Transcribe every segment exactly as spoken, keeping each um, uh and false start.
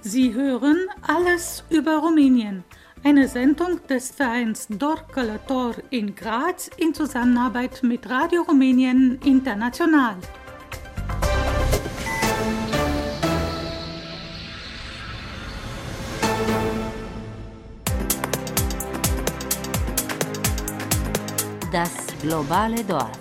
Sie hören alles über Rumänien, eine Sendung des Vereins Dor Călător in Graz in Zusammenarbeit mit Radio Rumänien International. Das globale Dorf.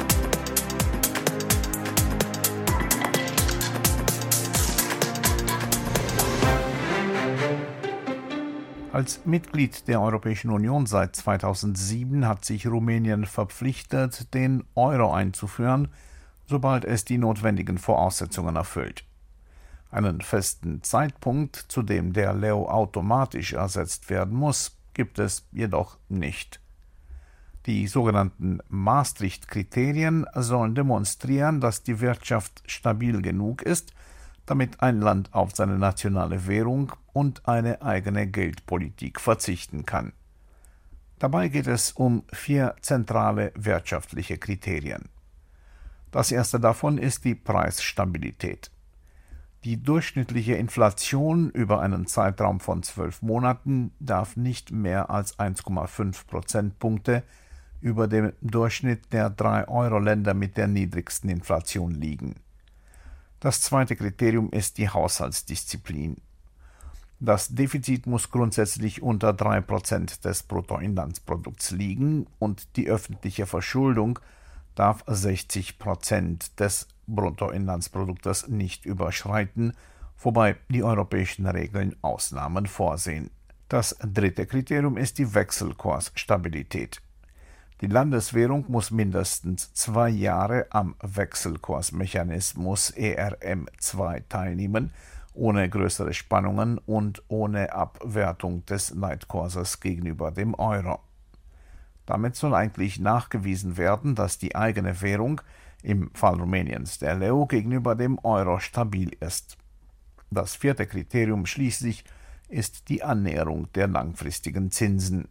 Als Mitglied der Europäischen Union seit zweitausendsieben hat sich Rumänien verpflichtet, den Euro einzuführen, sobald es die notwendigen Voraussetzungen erfüllt. Einen festen Zeitpunkt, zu dem der Leu automatisch ersetzt werden muss, gibt es jedoch nicht. Die sogenannten Maastricht-Kriterien sollen demonstrieren, dass die Wirtschaft stabil genug ist, damit ein Land auf seine nationale Währung und eine eigene Geldpolitik verzichten kann. Dabei geht es um vier zentrale wirtschaftliche Kriterien. Das erste davon ist die Preisstabilität. Die durchschnittliche Inflation über einen Zeitraum von zwölf Monaten darf nicht mehr als eins Komma fünf Prozentpunkte über dem Durchschnitt der drei Euro-Länder mit der niedrigsten Inflation liegen. Das zweite Kriterium ist die Haushaltsdisziplin. Das Defizit muss grundsätzlich unter drei Prozent des Bruttoinlandsprodukts liegen und die öffentliche Verschuldung darf sechzig Prozent des Bruttoinlandsproduktes nicht überschreiten, wobei die europäischen Regeln Ausnahmen vorsehen. Das dritte Kriterium ist die Wechselkursstabilität. Die Landeswährung muss mindestens zwei Jahre am Wechselkursmechanismus E R M zwei teilnehmen, ohne größere Spannungen und ohne Abwertung des Leitkurses gegenüber dem Euro. Damit soll eigentlich nachgewiesen werden, dass die eigene Währung, im Fall Rumäniens der Leu, gegenüber dem Euro stabil ist. Das vierte Kriterium schließlich ist die Annäherung der langfristigen Zinsen.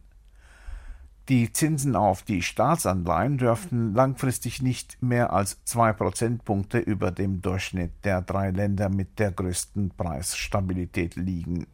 Die Zinsen auf die Staatsanleihen dürften langfristig nicht mehr als zwei Prozentpunkte über dem Durchschnitt der drei Länder mit der größten Preisstabilität liegen.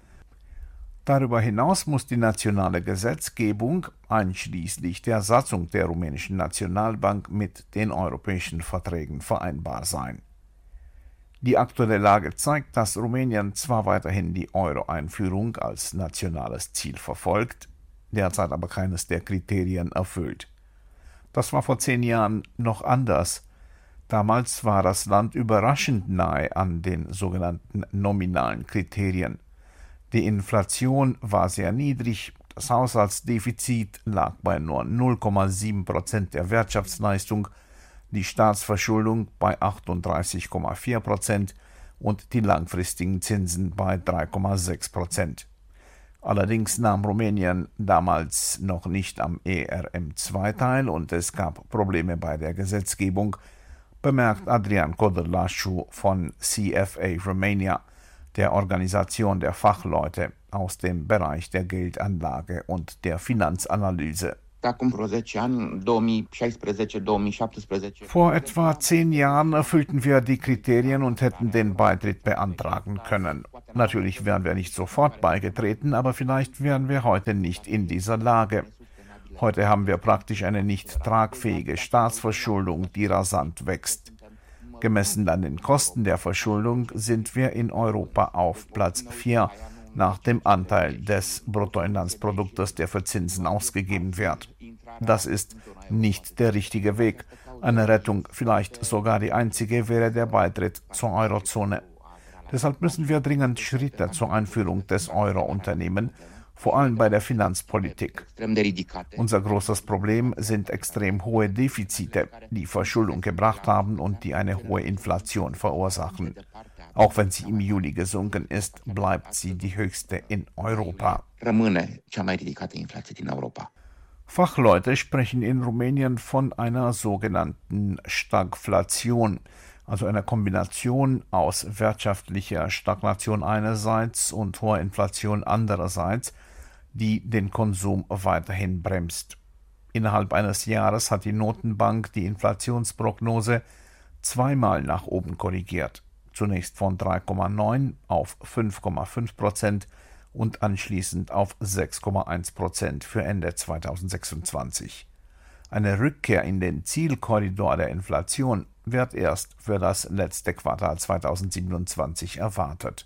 Darüber hinaus muss die nationale Gesetzgebung, einschließlich der Satzung der rumänischen Nationalbank, mit den europäischen Verträgen vereinbar sein. Die aktuelle Lage zeigt, dass Rumänien zwar weiterhin die Euro-Einführung als nationales Ziel verfolgt, derzeit aber keines der Kriterien erfüllt. Das war vor zehn Jahren noch anders. Damals war das Land überraschend nahe an den sogenannten nominalen Kriterien. Die Inflation war sehr niedrig, das Haushaltsdefizit lag bei nur null Komma sieben Prozent der Wirtschaftsleistung, die Staatsverschuldung bei achtunddreißig Komma vier Prozent und die langfristigen Zinsen bei drei Komma sechs Prozent. Allerdings nahm Rumänien damals noch nicht am E R M zwei teil und es gab Probleme bei der Gesetzgebung, bemerkt Adrian Codărlașu von C F A Romania, der Organisation der Fachleute aus dem Bereich der Geldanlage und der Finanzanalyse. Vor etwa zehn Jahren erfüllten wir die Kriterien und hätten den Beitritt beantragen können. Natürlich wären wir nicht sofort beigetreten, aber vielleicht wären wir heute nicht in dieser Lage. Heute haben wir praktisch eine nicht tragfähige Staatsverschuldung, die rasant wächst. Gemessen an den Kosten der Verschuldung sind wir in Europa auf Platz vier nach dem Anteil des Bruttoinlandsproduktes, der für Zinsen ausgegeben wird. Das ist nicht der richtige Weg. Eine Rettung, vielleicht sogar die einzige, wäre der Beitritt zur Eurozone. Deshalb müssen wir dringend Schritte zur Einführung des Euro unternehmen, vor allem bei der Finanzpolitik. Unser großes Problem sind extrem hohe Defizite, die Verschuldung gebracht haben und die eine hohe Inflation verursachen. Auch wenn sie im Juli gesunken ist, bleibt sie die höchste in Europa. Fachleute sprechen in Rumänien von einer sogenannten Stagflation, also einer Kombination aus wirtschaftlicher Stagnation einerseits und hoher Inflation andererseits, die den Konsum weiterhin bremst. Innerhalb eines Jahres hat die Notenbank die Inflationsprognose zweimal nach oben korrigiert. zunächst von drei Komma neun auf fünf Komma fünf Prozent und anschließend auf sechs Komma eins Prozent für Ende zweitausendsechsundzwanzig. Eine Rückkehr in den Zielkorridor der Inflation wird erst für das letzte Quartal zweitausendsiebenundzwanzig erwartet.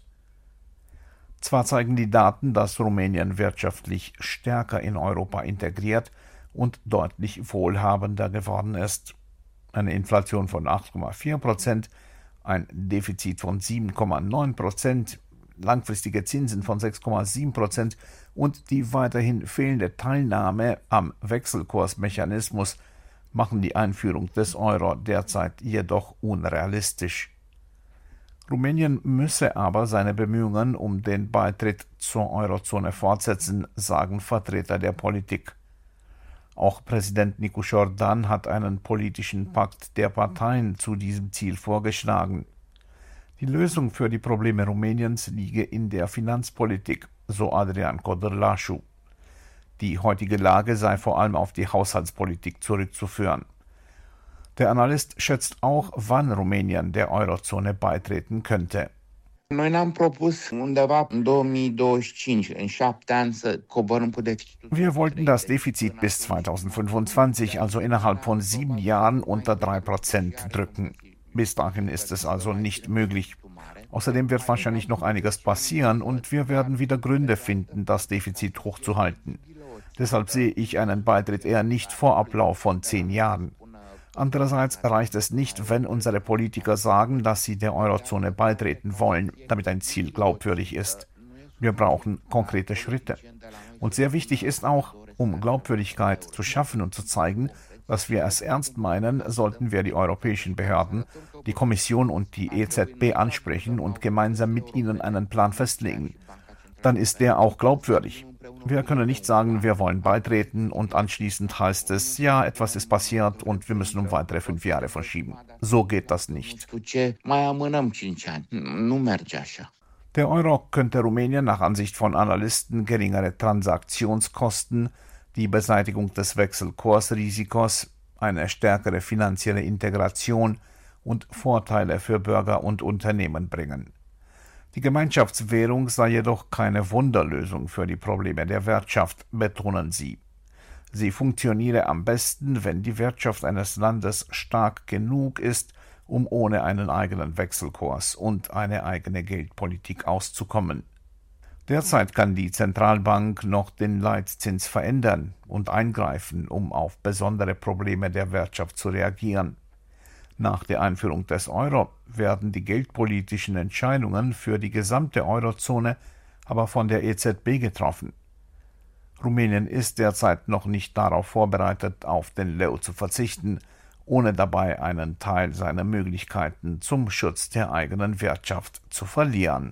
Zwar zeigen die Daten, dass Rumänien wirtschaftlich stärker in Europa integriert und deutlich wohlhabender geworden ist. Eine Inflation von acht Komma vier Prozent, ein Defizit von sieben Komma neun Prozent, langfristige Zinsen von sechs Komma sieben Prozent und die weiterhin fehlende Teilnahme am Wechselkursmechanismus machen die Einführung des Euro derzeit jedoch unrealistisch. Rumänien müsse aber seine Bemühungen um den Beitritt zur Eurozone fortsetzen, sagen Vertreter der Politik. Auch Präsident Nicu Jordan hat einen politischen Pakt der Parteien zu diesem Ziel vorgeschlagen. Die Lösung für die Probleme Rumäniens liege in der Finanzpolitik, so Adrian Codrlașu. Die heutige Lage sei vor allem auf die Haushaltspolitik zurückzuführen. Der Analyst schätzt auch, wann Rumänien der Eurozone beitreten könnte. Noi ne-am propus undeva în două mii douăzeci și cinci, în șapte ani, să coborâm cu deficitul. Wir wollten das Defizit bis zweitausendfünfundzwanzig, also innerhalb von sieben Jahren, unter drei Prozent drücken. Bis dahin ist es also nicht möglich. Außerdem wird wahrscheinlich noch einiges passieren und wir werden wieder Gründe finden, das Defizit hochzuhalten. Deshalb sehe ich einen Beitritt eher nicht vor Ablauf von zehn Jahren. Andererseits reicht es nicht, wenn unsere Politiker sagen, dass sie der Eurozone beitreten wollen, damit ein Ziel glaubwürdig ist. Wir brauchen konkrete Schritte. Und sehr wichtig ist auch, um Glaubwürdigkeit zu schaffen und zu zeigen, dass wir es ernst meinen, sollten wir die europäischen Behörden, die Kommission und die E Z B ansprechen und gemeinsam mit ihnen einen Plan festlegen. Dann ist der auch glaubwürdig. Wir können nicht sagen, wir wollen beitreten und anschließend heißt es, ja, etwas ist passiert und wir müssen um weitere fünf Jahre verschieben. So geht das nicht. Der Euro könnte Rumänien nach Ansicht von Analysten geringere Transaktionskosten, die Beseitigung des Wechselkursrisikos, eine stärkere finanzielle Integration und Vorteile für Bürger und Unternehmen bringen. Die Gemeinschaftswährung sei jedoch keine Wunderlösung für die Probleme der Wirtschaft, betonen sie. Sie funktioniere am besten, wenn die Wirtschaft eines Landes stark genug ist, um ohne einen eigenen Wechselkurs und eine eigene Geldpolitik auszukommen. Derzeit kann die Zentralbank noch den Leitzins verändern und eingreifen, um auf besondere Probleme der Wirtschaft zu reagieren. Nach der Einführung des Euro werden die geldpolitischen Entscheidungen für die gesamte Eurozone aber von der E Z B getroffen. Rumänien ist derzeit noch nicht darauf vorbereitet, auf den Leu zu verzichten, ohne dabei einen Teil seiner Möglichkeiten zum Schutz der eigenen Wirtschaft zu verlieren.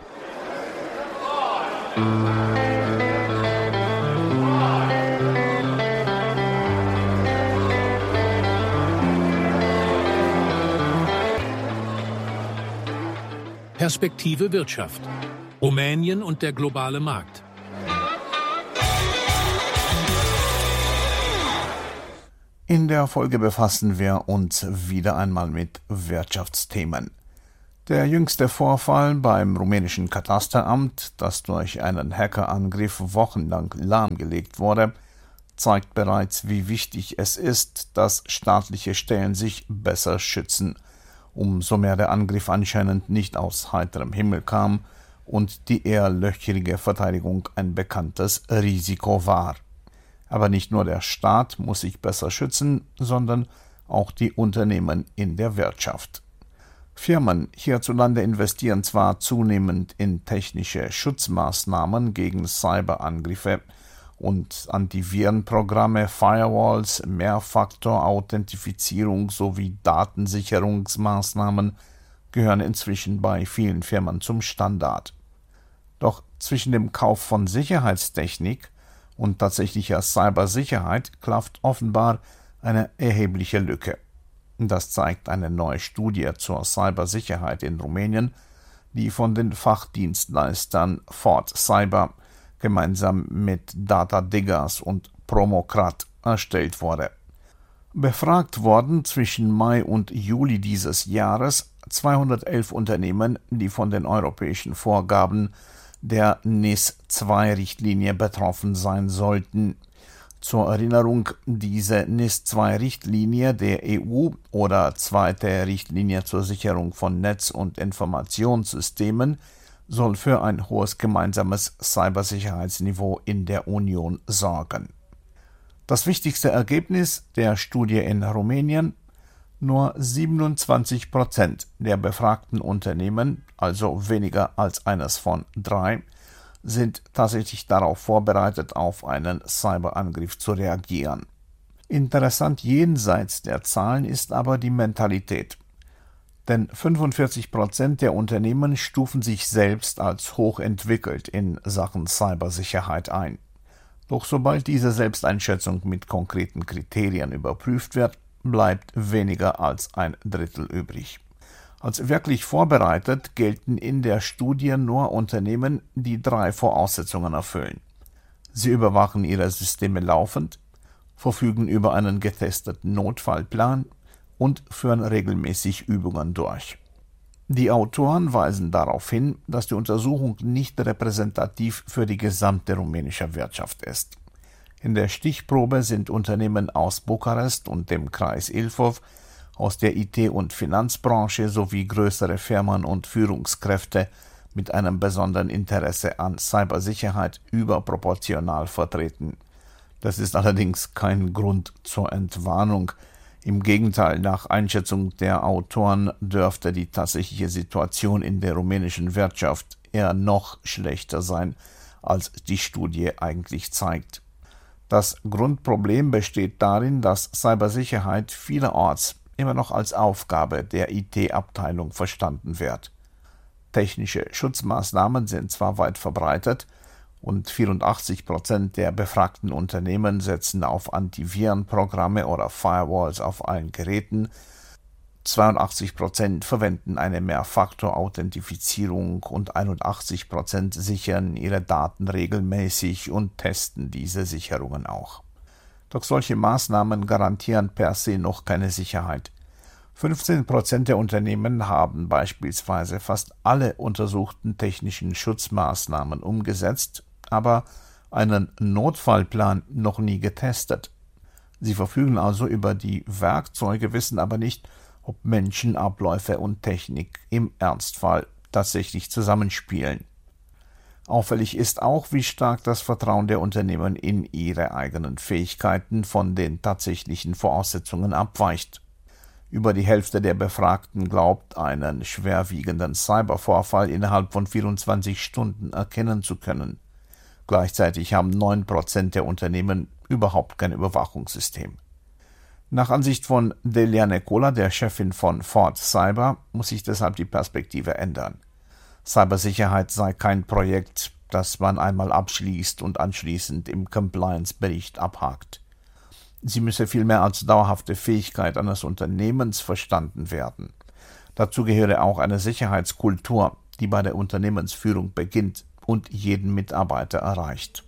Perspektive Wirtschaft. Rumänien und der globale Markt. In der Folge befassen wir uns wieder einmal mit Wirtschaftsthemen. Der jüngste Vorfall beim rumänischen Katasteramt, das durch einen Hackerangriff wochenlang lahmgelegt wurde, zeigt bereits, wie wichtig es ist, dass staatliche Stellen sich besser schützen. Umso mehr der Angriff anscheinend nicht aus heiterem Himmel kam und die eher löcherige Verteidigung ein bekanntes Risiko war. Aber nicht nur der Staat muss sich besser schützen, sondern auch die Unternehmen in der Wirtschaft. Firmen hierzulande investieren zwar zunehmend in technische Schutzmaßnahmen gegen Cyberangriffe und Antivirenprogramme, Firewalls, Mehrfaktor-Authentifizierung sowie Datensicherungsmaßnahmen gehören inzwischen bei vielen Firmen zum Standard. Doch zwischen dem Kauf von Sicherheitstechnik und tatsächlicher Cybersicherheit klafft offenbar eine erhebliche Lücke. Das zeigt eine neue Studie zur Cybersicherheit in Rumänien, die von den Fachdienstleistern Fort Cyber gemeinsam mit Data Diggers und Promocrat erstellt wurde. Befragt worden zwischen Mai und Juli dieses Jahres zweihundertelf Unternehmen, die von den europäischen Vorgaben der N I S zwei Richtlinie betroffen sein sollten. Zur Erinnerung, diese N I S zwei Richtlinie der E U oder zweite Richtlinie zur Sicherung von Netz- und Informationssystemen soll für ein hohes gemeinsames Cybersicherheitsniveau in der Union sorgen. Das wichtigste Ergebnis der Studie in Rumänien: nur siebenundzwanzig Prozent der befragten Unternehmen, also weniger als eines von drei, sind tatsächlich darauf vorbereitet, auf einen Cyberangriff zu reagieren. Interessant jenseits der Zahlen ist aber die Mentalität. Denn fünfundvierzig Prozent der Unternehmen stufen sich selbst als hochentwickelt in Sachen Cybersicherheit ein. Doch sobald diese Selbsteinschätzung mit konkreten Kriterien überprüft wird, bleibt weniger als ein Drittel übrig. Als wirklich vorbereitet gelten in der Studie nur Unternehmen, die drei Voraussetzungen erfüllen. Sie überwachen ihre Systeme laufend, verfügen über einen getesteten Notfallplan und führen regelmäßig Übungen durch. Die Autoren weisen darauf hin, dass die Untersuchung nicht repräsentativ für die gesamte rumänische Wirtschaft ist. In der Stichprobe sind Unternehmen aus Bukarest und dem Kreis Ilfov, aus der I T- und Finanzbranche sowie größere Firmen und Führungskräfte mit einem besonderen Interesse an Cybersicherheit überproportional vertreten. Das ist allerdings kein Grund zur Entwarnung. Im Gegenteil, nach Einschätzung der Autoren dürfte die tatsächliche Situation in der rumänischen Wirtschaft eher noch schlechter sein, als die Studie eigentlich zeigt. Das Grundproblem besteht darin, dass Cybersicherheit vielerorts immer noch als Aufgabe der I T-Abteilung verstanden wird. Technische Schutzmaßnahmen sind zwar weit verbreitet und vierundachtzig Prozent der befragten Unternehmen setzen auf Antivirenprogramme oder Firewalls auf allen Geräten, zweiundachtzig Prozent verwenden eine Mehrfaktor-Authentifizierung und einundachtzig Prozent sichern ihre Daten regelmäßig und testen diese Sicherungen auch. Doch solche Maßnahmen garantieren per se noch keine Sicherheit. fünfzehn Prozent der Unternehmen haben beispielsweise fast alle untersuchten technischen Schutzmaßnahmen umgesetzt, aber einen Notfallplan noch nie getestet. Sie verfügen also über die Werkzeuge, wissen aber nicht, ob Menschen, Abläufe und Technik im Ernstfall tatsächlich zusammenspielen. Auffällig ist auch, wie stark das Vertrauen der Unternehmen in ihre eigenen Fähigkeiten von den tatsächlichen Voraussetzungen abweicht. Über die Hälfte der Befragten glaubt, einen schwerwiegenden Cybervorfall innerhalb von vierundzwanzig Stunden erkennen zu können. Gleichzeitig haben neun Prozent der Unternehmen überhaupt kein Überwachungssystem. Nach Ansicht von Delia Necola, der Chefin von Ford Cyber, muss sich deshalb die Perspektive ändern. Cybersicherheit sei kein Projekt, das man einmal abschließt und anschließend im Compliance-Bericht abhakt. Sie müsse vielmehr als dauerhafte Fähigkeit eines Unternehmens verstanden werden. Dazu gehöre auch eine Sicherheitskultur, die bei der Unternehmensführung beginnt und jeden Mitarbeiter erreicht.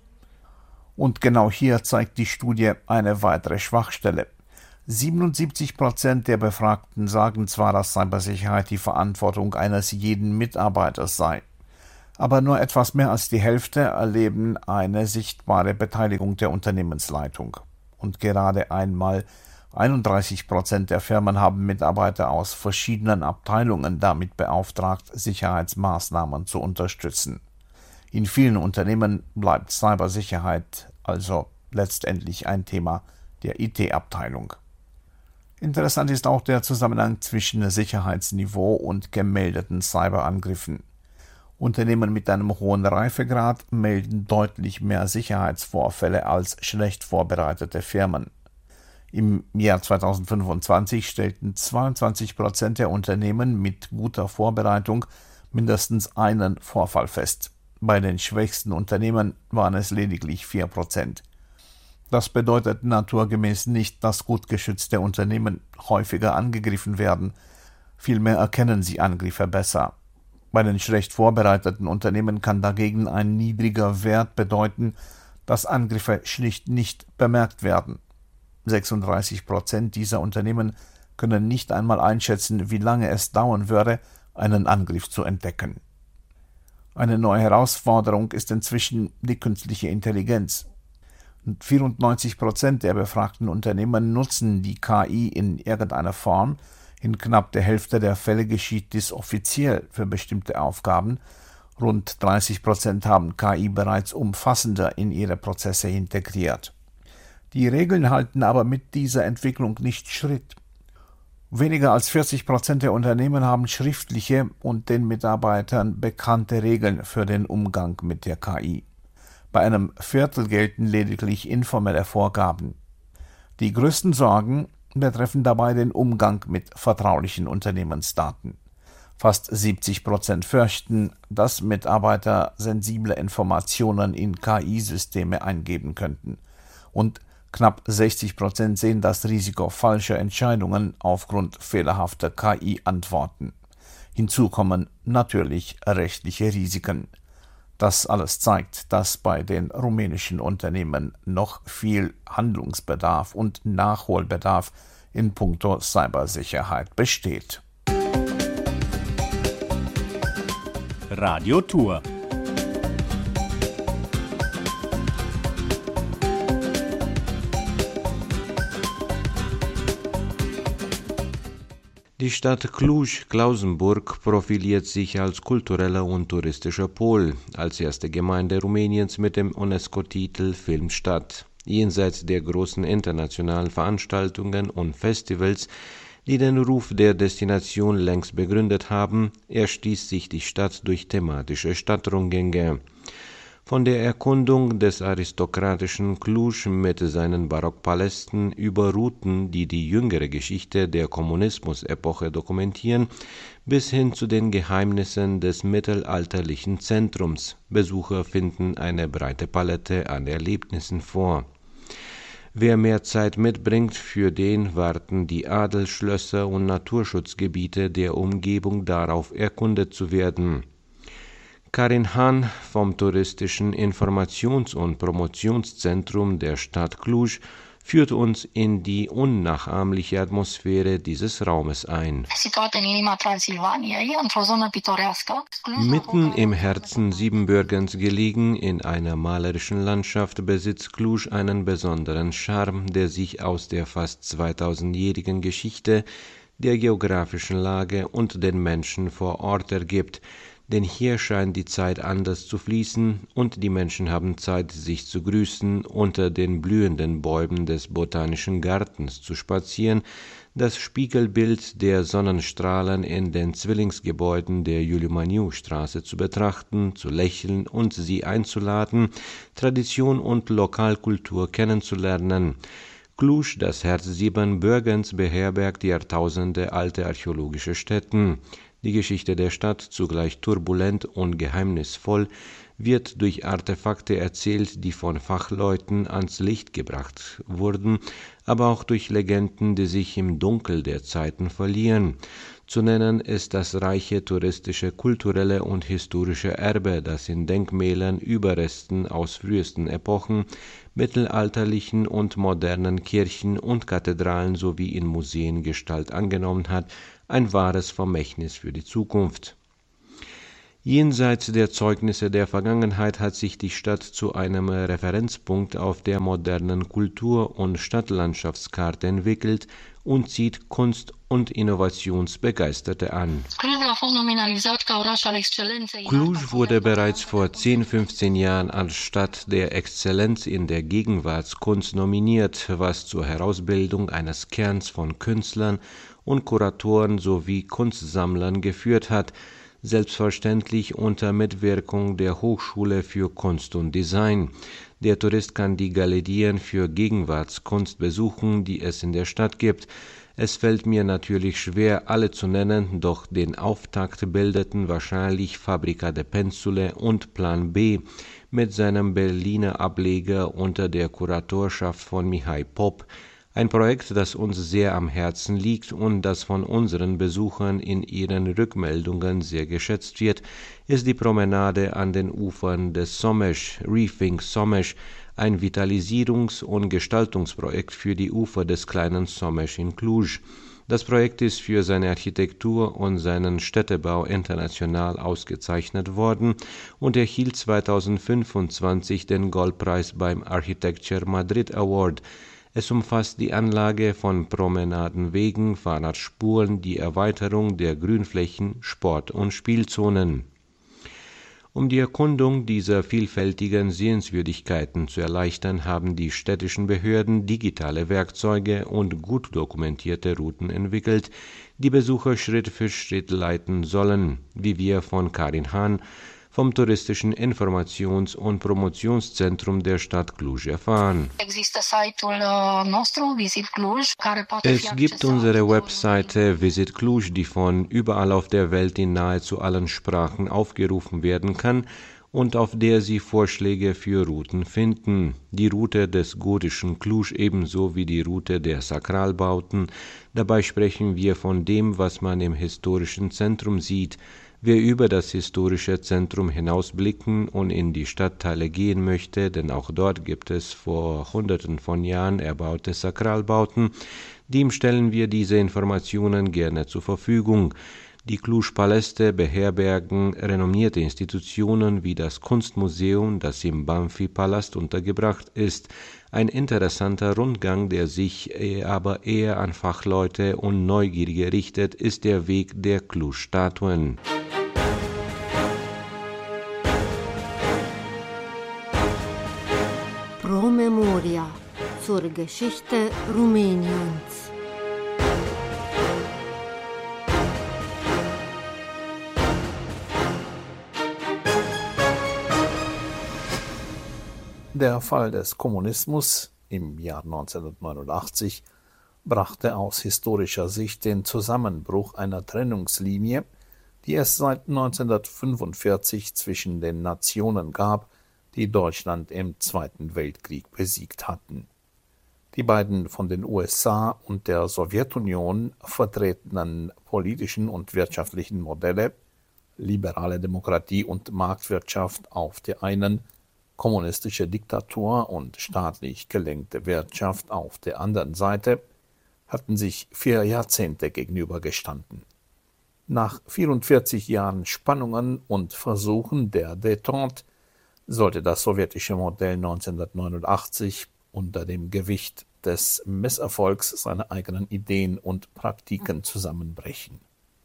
Und genau hier zeigt die Studie eine weitere Schwachstelle. siebenundsiebzig Prozent der Befragten sagen zwar, dass Cybersicherheit die Verantwortung eines jeden Mitarbeiters sei, aber nur etwas mehr als die Hälfte erleben eine sichtbare Beteiligung der Unternehmensleitung. Und gerade einmal einunddreißig Prozent der Firmen haben Mitarbeiter aus verschiedenen Abteilungen damit beauftragt, Sicherheitsmaßnahmen zu unterstützen. In vielen Unternehmen bleibt Cybersicherheit also letztendlich ein Thema der I T-Abteilung. Interessant ist auch der Zusammenhang zwischen Sicherheitsniveau und gemeldeten Cyberangriffen. Unternehmen mit einem hohen Reifegrad melden deutlich mehr Sicherheitsvorfälle als schlecht vorbereitete Firmen. Im Jahr zweitausendfünfundzwanzig stellten zweiundzwanzig Prozent der Unternehmen mit guter Vorbereitung mindestens einen Vorfall fest. Bei den schwächsten Unternehmen waren es lediglich vier Prozent. Das bedeutet naturgemäß nicht, dass gut geschützte Unternehmen häufiger angegriffen werden. Vielmehr erkennen sie Angriffe besser. Bei den schlecht vorbereiteten Unternehmen kann dagegen ein niedriger Wert bedeuten, dass Angriffe schlicht nicht bemerkt werden. sechsunddreißig Prozent dieser Unternehmen können nicht einmal einschätzen, wie lange es dauern würde, einen Angriff zu entdecken. Eine neue Herausforderung ist inzwischen die künstliche Intelligenz. vierundneunzig Prozent der befragten Unternehmen nutzen die K I in irgendeiner Form. In knapp der Hälfte der Fälle geschieht dies offiziell für bestimmte Aufgaben. Rund dreißig Prozent haben K I bereits umfassender in ihre Prozesse integriert. Die Regeln halten aber mit dieser Entwicklung nicht Schritt. Weniger als vierzig Prozent der Unternehmen haben schriftliche und den Mitarbeitern bekannte Regeln für den Umgang mit der K I. Bei einem Viertel gelten lediglich informelle Vorgaben. Die größten Sorgen betreffen dabei den Umgang mit vertraulichen Unternehmensdaten. Fast siebzig Prozent fürchten, dass Mitarbeiter sensible Informationen in K I-Systeme eingeben könnten. Und knapp sechzig Prozent sehen das Risiko falscher Entscheidungen aufgrund fehlerhafter K I-Antworten. Hinzu kommen natürlich rechtliche Risiken. Das alles zeigt, dass bei den rumänischen Unternehmen noch viel Handlungsbedarf und Nachholbedarf in puncto Cybersicherheit besteht. Radio Tour. Die Stadt Cluj-Klausenburg profiliert sich als kultureller und touristischer Pol, als erste Gemeinde Rumäniens mit dem UNESCO-Titel Filmstadt. Jenseits der großen internationalen Veranstaltungen und Festivals, die den Ruf der Destination längst begründet haben, erstieß sich die Stadt durch thematische Stadtrundgänge. Von der Erkundung des aristokratischen Cluj mit seinen Barockpalästen über Routen, die die jüngere Geschichte der Kommunismusepoche dokumentieren, bis hin zu den Geheimnissen des mittelalterlichen Zentrums. Besucher finden eine breite Palette an Erlebnissen vor. Wer mehr Zeit mitbringt, für den warten die Adelsschlösser und Naturschutzgebiete der Umgebung darauf, erkundet zu werden. Karin Hahn vom Touristischen Informations- und Promotionszentrum der Stadt Cluj führt uns in die unnachahmliche Atmosphäre dieses Raumes ein. Mitten im Herzen Siebenbürgens gelegen, in einer malerischen Landschaft, besitzt Cluj einen besonderen Charme, der sich aus der fast zweitausendjährigen Geschichte, der geografischen Lage und den Menschen vor Ort ergibt. Denn hier scheint die Zeit anders zu fließen und die Menschen haben Zeit, sich zu grüßen, unter den blühenden Bäumen des Botanischen Gartens zu spazieren, das Spiegelbild der Sonnenstrahlen in den Zwillingsgebäuden der Iuliu-Maniu-Straße zu betrachten, zu lächeln und sie einzuladen, Tradition und Lokalkultur kennenzulernen. Cluj, das Herz Siebenbürgens, beherbergt Jahrtausende alte archäologische Stätten. Die Geschichte der Stadt, zugleich turbulent und geheimnisvoll, wird durch Artefakte erzählt, die von Fachleuten ans Licht gebracht wurden, aber auch durch Legenden, die sich im Dunkel der Zeiten verlieren. Zu nennen ist das reiche touristische, kulturelle und historische Erbe, das in Denkmälern, Überresten aus frühesten Epochen, mittelalterlichen und modernen Kirchen und Kathedralen sowie in Museen Gestalt angenommen hat, ein wahres Vermächtnis für die Zukunft. Jenseits der Zeugnisse der Vergangenheit hat sich die Stadt zu einem Referenzpunkt auf der modernen Kultur- und Stadtlandschaftskarte entwickelt und zieht Kunst- und Innovationsbegeisterte an. Cluj wurde bereits vor zehn, fünfzehn Jahren als Stadt der Exzellenz in der Gegenwartskunst nominiert, was zur Herausbildung eines Kerns von Künstlern und Kuratoren sowie Kunstsammlern geführt hat, selbstverständlich unter Mitwirkung der Hochschule für Kunst und Design. Der Tourist kann die Galerien für Gegenwartskunst besuchen, die es in der Stadt gibt. Es fällt mir natürlich schwer, alle zu nennen, doch den Auftakt bildeten wahrscheinlich Fabrica de Pensule und Plan B mit seinem Berliner Ableger unter der Kuratorschaft von Mihai Pop. Ein Projekt, das uns sehr am Herzen liegt und das von unseren Besuchern in ihren Rückmeldungen sehr geschätzt wird, ist die Promenade an den Ufern des Somesch, Rethink Somesch, ein Vitalisierungs- und Gestaltungsprojekt für die Ufer des kleinen Somesch in Cluj. Das Projekt ist für seine Architektur und seinen Städtebau international ausgezeichnet worden und erhielt zweitausendfünfundzwanzig den Goldpreis beim Architecture Madrid Award. Es umfasst die Anlage von Promenadenwegen, Fahrradspuren, die Erweiterung der Grünflächen, Sport- und Spielzonen. Um die Erkundung dieser vielfältigen Sehenswürdigkeiten zu erleichtern, haben die städtischen Behörden digitale Werkzeuge und gut dokumentierte Routen entwickelt, die Besucher Schritt für Schritt leiten sollen, wie wir von Karin Hahn vom Touristischen Informations- und Promotionszentrum der Stadt Cluj erfahren. Es gibt unsere Webseite Visit Cluj, die von überall auf der Welt in nahezu allen Sprachen aufgerufen werden kann und auf der Sie Vorschläge für Routen finden. Die Route des gotischen Cluj ebenso wie die Route der Sakralbauten. Dabei sprechen wir von dem, was man im historischen Zentrum sieht. Wer über das historische Zentrum hinausblicken und in die Stadtteile gehen möchte, denn auch dort gibt es vor Hunderten von Jahren erbaute Sakralbauten, dem stellen wir diese Informationen gerne zur Verfügung. Die Cluj-Paläste beherbergen renommierte Institutionen wie das Kunstmuseum, das im Banfi-Palast untergebracht ist. Ein interessanter Rundgang, der sich aber eher an Fachleute und Neugierige richtet, ist der Weg der Cluj-Statuen. Pro Memoria zur Geschichte Rumäniens. Der Fall des Kommunismus im Jahr neunzehnhundertneunundachtzig brachte aus historischer Sicht den Zusammenbruch einer Trennungslinie, die es seit neunzehnhundertfünfundvierzig zwischen den Nationen gab, die Deutschland im Zweiten Weltkrieg besiegt hatten. Die beiden von den U S A und der Sowjetunion vertretenen politischen und wirtschaftlichen Modelle, liberale Demokratie und Marktwirtschaft auf der einen, kommunistische Diktatur und staatlich gelenkte Wirtschaft auf der anderen Seite, hatten sich vier Jahrzehnte gegenübergestanden. Nach vierundvierzig Jahren Spannungen und Versuchen der Détente sollte das sowjetische Modell neunzehnhundertneunundachtzig unter dem Gewicht des Misserfolgs seiner eigenen Ideen und Praktiken zusammenbrechen.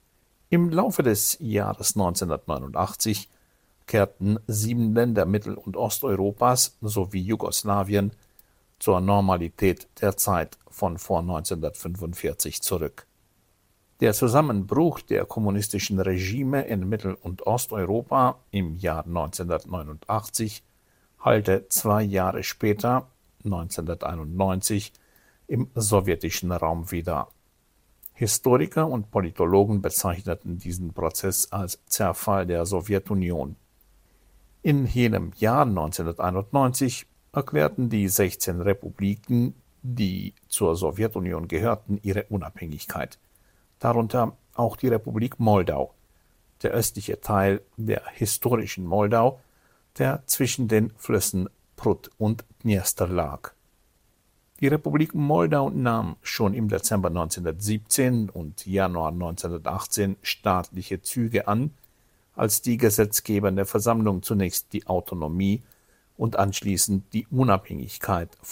Im Laufe des Jahres neunzehnhundertneunundachtzig kehrten sieben Länder Mittel- und Osteuropas sowie Jugoslawien zur Normalität der Zeit von vor neunzehnhundertfünfundvierzig zurück. Der Zusammenbruch der kommunistischen Regime in Mittel- und Osteuropa im Jahr neunzehnhundertneunundachtzig hallte zwei Jahre später, neunzehnhunderteinundneunzig, im sowjetischen Raum wieder. Historiker und Politologen bezeichneten diesen Prozess als Zerfall der Sowjetunion. In jenem Jahr neunzehnhunderteinundneunzig erklärten die sechzehn Republiken, die zur Sowjetunion gehörten, ihre Unabhängigkeit. Darunter auch die Republik Moldau, der östliche Teil der historischen Moldau, der zwischen den Flüssen Prut und Dniester lag. Die Republik Moldau nahm schon im Dezember neunzehnhundertsiebzehn und Januar neunzehnhundertachtzehn staatliche Züge an, als die gesetzgebende Versammlung zunächst die Autonomie und anschließend die Unabhängigkeit